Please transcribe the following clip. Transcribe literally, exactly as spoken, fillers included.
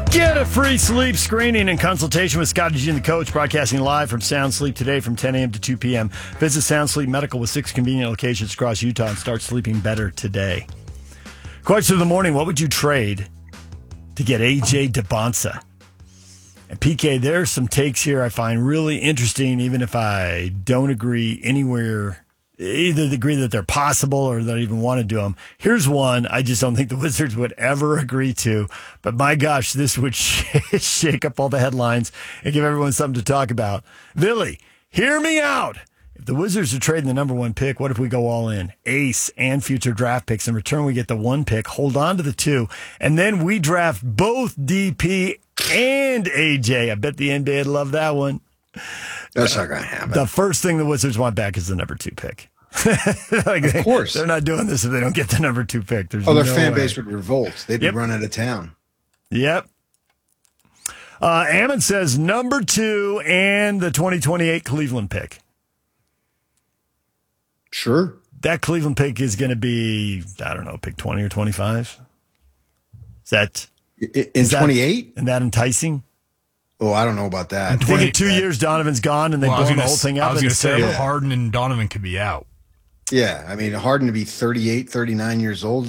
Get a free sleep screening and consultation with Scott G and the coach, broadcasting live from Sound Sleep today from ten a.m. to two p.m. Visit Sound Sleep Medical with six convenient locations across Utah and start sleeping better today. Question of the morning, what would you trade to get A J Dybonsa? And P K, there's some takes here I find really interesting, even if I don't agree anywhere, either agree that they're possible or that I even want to do them. Here's one I just don't think the Wizards would ever agree to. But my gosh, this would shake up all the headlines and give everyone something to talk about. Billy, hear me out. If the Wizards are trading the number one pick, what if we go all in? Ace and future draft picks. In return, we get the one pick, hold on to the two, and then we draft both D P and A J. I bet the N B A would love that one. That's not going to happen. The first thing the Wizards want back is the number two pick. like of they, course. They're not doing this if they don't get the number two pick. There's oh, their no fan way. base would revolt. They'd Yep. be run out of town. Yep. Uh, Ammon says number two and the twenty twenty-eight Cleveland pick. Sure. That Cleveland pick is going to be, I don't know, pick twenty or twenty-five. Is that In is that- twenty-eight? and that enticing? Oh, I don't know about that. I think in two years, Donovan's gone and they Well, I was blow the gonna whole s- thing I up. was and going to say say, Harden and Donovan could be out. Yeah, I mean, Harden to be thirty-eight, thirty-nine years old